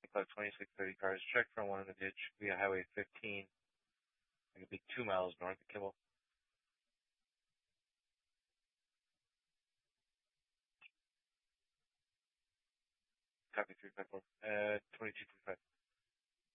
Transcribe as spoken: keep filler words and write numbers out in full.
About twenty-six thirty cars. Check for one in the ditch via Highway fifteen. It could be two miles north of Kimball. Copy three five four. Uh, twenty-two twenty-five.